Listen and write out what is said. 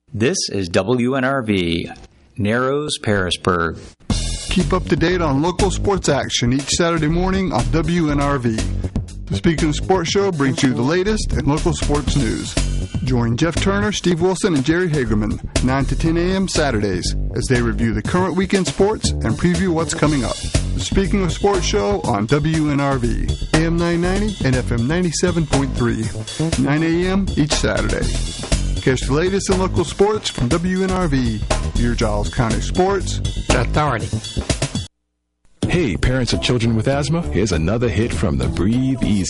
This is WNRV, Narrows, Parisburg. Keep up to date on local sports action each Saturday morning on WNRV. The Speaking of Sports show brings you the latest in local sports news. Join Jeff Turner, Steve Wilson, and Jerry Hagerman 9 to 10 a.m. Saturdays as they review the current weekend sports and preview what's coming up. The Speaking of Sports show on WNRV, AM 990 and FM 97.3, 9 a.m. each Saturday. Catch the latest in local sports from WNRV, your Giles County Sports Authority. Hey, parents of children with asthma, here's another hit from the Breathe Easy